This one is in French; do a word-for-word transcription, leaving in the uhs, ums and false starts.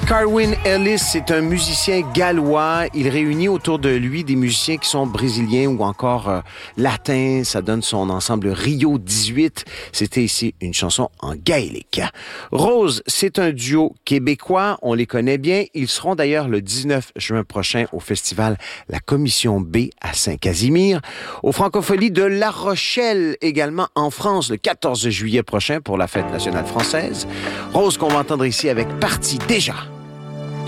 Carwyn Ellis, c'est un musicien gallois. Il réunit autour de lui des musiciens qui sont brésiliens ou encore euh, latins. Ça donne son ensemble Rio dix-huit. C'était ici une chanson en gaélique. Rose, c'est un duo québécois. On les connaît bien. Ils seront d'ailleurs le dix-neuf juin prochain au festival La Commission B à Saint-Casimir. Au Francophonie de La Rochelle également en France le quatorze juillet prochain pour la fête nationale française. Rose qu'on va entendre ici avec Parti déjà.